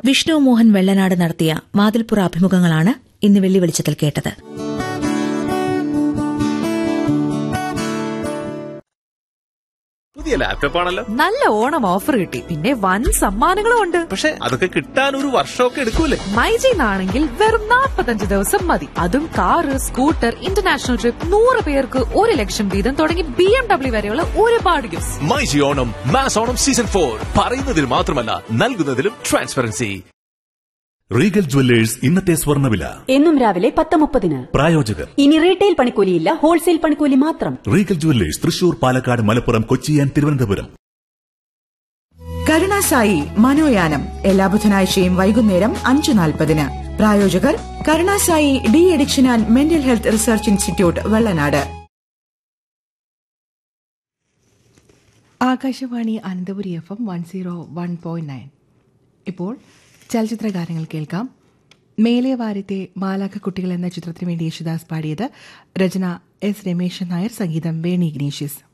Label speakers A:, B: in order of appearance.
A: വിഷ്ണു മോഹൻ വെള്ളനാട് നടത്തിയ വാതിൽപ്പുറ അഭിമുഖങ്ങളാണ് ഇന്ന് വെള്ളി വെളിച്ചത്തിൽ കേട്ടത്.
B: പുതിയ ലാപ്ടോപ്പ് ആണല്ലോ,
C: നല്ല ഓണം ഓഫർ കിട്ടി, പിന്നെ വൻ സമ്മാനങ്ങളും ഉണ്ട്.
B: പക്ഷെ അതൊക്കെ കിട്ടാൻ ഒരു വർഷമൊക്കെ എടുക്കൂലേ?
C: മൈജിന്നാണെങ്കിൽ വെറും 45 ദിവസം മതി. അതും കാറ്, സ്കൂട്ടർ, ഇന്റർനാഷണൽ ട്രിപ്പ്, 100 പേർക്ക് 1 ലക്ഷം വീതം തുടങ്ങി BMW വരെയുള്ള ഒരുപാട് gifts.
B: MyG Onam mass Onam season 4 പറയുന്നതിൽ മാത്രമല്ല നൽകുന്നതിലും ട്രാൻസ്പെറൻസി.
D: റീഗൽ ജുവല്ലേഴ്സ് ഇന്നത്തെ സ്വർണ്ണവില
E: എന്നും രാവിലെ 10:30.
D: പ്രായോജകർ
E: ഇനി റീറ്റെയിൽ പണിക്കൂലിയില്ല, ഹോൾസെയിൽ പണിക്കൂലി മാത്രം.
D: Regal jewellers Thrissur, Palakkad, Malappuram, Kochi and Thiruvananthapuram.
F: Karunasai മനോയാനം എല്ലാ ബുധനാഴ്ചയും വൈകുന്നേരം 5:40. പ്രായോജകർ Karunasai de addiction and mental health research institute, Vellanad.
G: Akashvani Ananthapuri FM 101.9. ഇപ്പോൾ ചലച്ചിത്ര ഗാനങ്ങൾ കേൾക്കാം. മേലെ വാരത്തെ മാലാഖ കുട്ടികൾ എന്ന ചിത്രത്തിനു വേണ്ടി യേശുദാസ് പാടിയത്. രചന S. രമേശൻ നായർ, സംഗീതം വേണി ഇഗ്നേഷ്യസ്.